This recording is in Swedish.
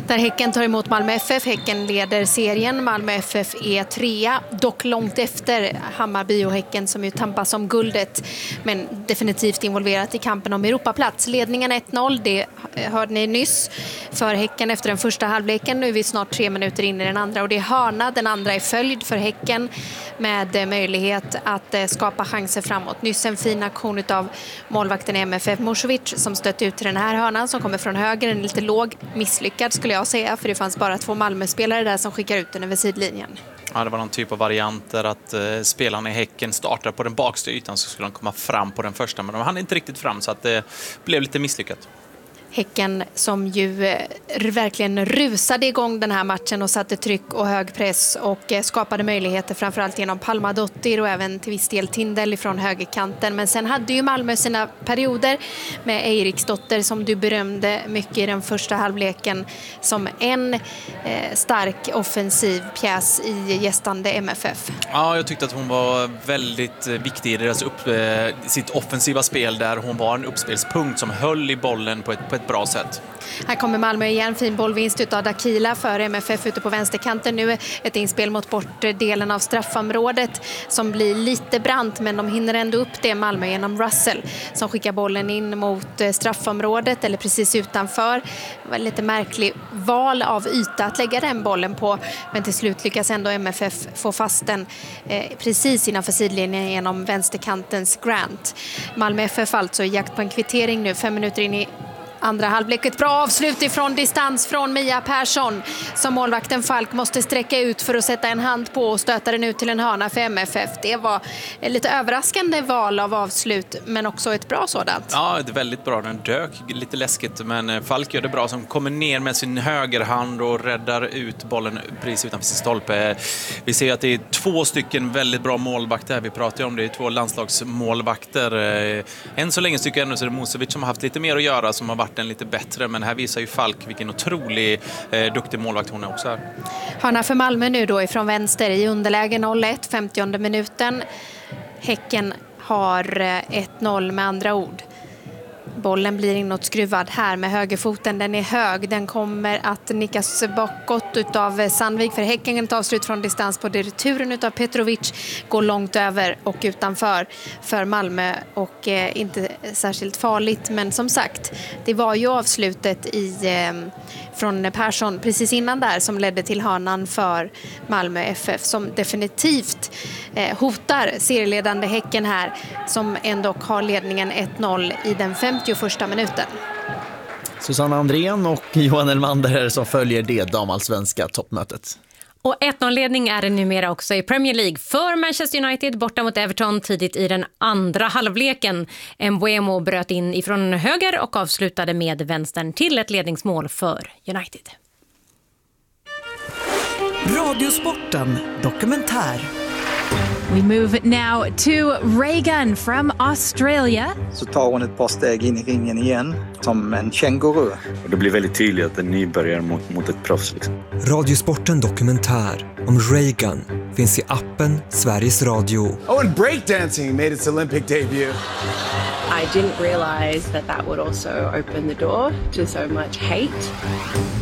Där Häcken tar emot Malmö FF. Häcken leder serien. Malmö FF är 3, dock långt efter Hammarby och Häcken som ju tampas om guldet, men definitivt involverat i kampen om Europaplats. Ledningen 1-0, det hörde ni nyss, för Häcken efter den första halvleken. Nu är vi snart 3 minuter in i den andra och det är hörna. Den andra är följd för Häcken med möjlighet att skapa chanser framåt. Nyss en fin aktion av målvakten i MFF Musovic som stött ut till den här hörnan som kommer från höger. En lite låg, misslyckad skulle jag säga, för det fanns bara 2 Malmö-spelare där som skickar ut den över sidlinjen. Ja, det var någon typ av varianter att spelarna i Häcken startar på den baksta ytan så skulle de komma fram på den första, men de hann inte riktigt fram så att det blev lite misslyckat. Häcken som ju verkligen rusade igång den här matchen och satte tryck och hög press och skapade möjligheter framförallt genom Palmadottir och även till viss del Tindell ifrån högerkanten. Men sen hade ju Malmö sina perioder med Eiriksdotter som du berömde mycket i den första halvleken som en stark offensiv pjäs i gästande MFF. Ja, jag tyckte att hon var väldigt viktig i deras sitt offensiva spel där hon var en uppspelspunkt som höll i bollen på ett bra sätt. Här kommer Malmö igen, fin bollvinst utav Dakila för MFF ute på vänsterkanten. Nu ett inspel mot bortdelen av straffområdet som blir lite brant, men de hinner ändå upp det, Malmö, genom Russell som skickar bollen in mot straffområdet eller precis utanför. Det var lite märklig val av yta att lägga den bollen på, men till slut lyckas ändå MFF få fast den precis innanför sidlinjen genom vänsterkantens Grant. Malmö FF alltså i jakt på en kvittering nu, 5 minuter in i andra halvlek. Ett bra avslut ifrån distans från Mia Persson som målvakten Falk måste sträcka ut för att sätta en hand på och stöta den ut till en hörna för MFF. Det var ett lite överraskande val av avslut, men också ett bra sådant. Ja, det är väldigt bra. Den dök lite läskigt, men Falk gör det bra som kommer ner med sin högerhand och räddar ut bollen precis utanför sin stolpe. Vi ser att det är 2 stycken väldigt bra målvakter. Vi pratar ju om det är 2 landslagsmålvakter. Än så länge tycker jag ändå så är det Musovic som har haft lite mer att göra, som har varit den lite bättre, men här visar ju Falk vilken otrolig duktig målvakt hon är också här. Hörna för Malmö nu då ifrån vänster i underläge 0-1, 50:e minuten. Häcken har 1-0 med andra ord. Bollen blir inåtskruvad här med högerfoten. Den är hög. Den kommer att nickas bakåt utav Sandvik för Häcken. Ett avslut från distans på returen utav Petrovic. Går långt över och utanför för Malmö. Och inte särskilt farligt. Men som sagt, det var ju avslutet från Persson precis innan där som ledde till hörnan för Malmö FF. Som definitivt hotar serieledande Häcken här. Som ändå har ledningen 1-0 i den 51:a minuten. Susanna Andrén och Johan Elmander som följer det damallsvenska toppmötet. Och 1-0-ledning är det numera också i Premier League för Manchester United borta mot Everton tidigt i den andra halvleken. Mbeumo bröt in ifrån höger och avslutade med vänstern till ett ledningsmål för United. Radiosporten dokumentär. We move now to Reagan from Australia. Så tar hon ett par steg in i ringen igen som en känguru. Och det blir väldigt tydligt att en nybörjare mot ett proffs. Liksom. Radiosporten dokumentär om Reagan finns i appen Sveriges Radio. Oh, and breakdancing made its Olympic debut. I didn't realize that would also open the door to so much hate.